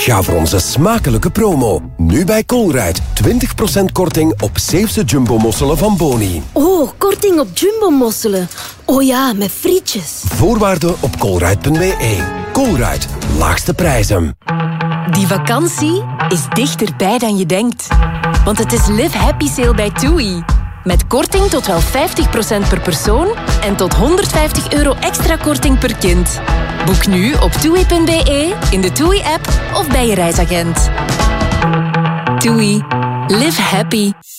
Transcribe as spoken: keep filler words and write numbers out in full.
Ga voor onze smakelijke promo. Nu bij Colruyt. twintig procent korting op zeefse jumbo-mosselen van Boni. Oh, korting op jumbo-mosselen. Oh ja, met frietjes. Voorwaarden op colruyt punt b e. Colruyt. Laagste prijzen. Die vakantie is dichterbij dan je denkt. Want het is Live Happy Sale bij TUI. Met korting tot wel vijftig procent per persoon en tot honderdvijftig euro extra korting per kind. Boek nu op toei punt b e, in de TUI-app of bij je reisagent. TUI. Live happy.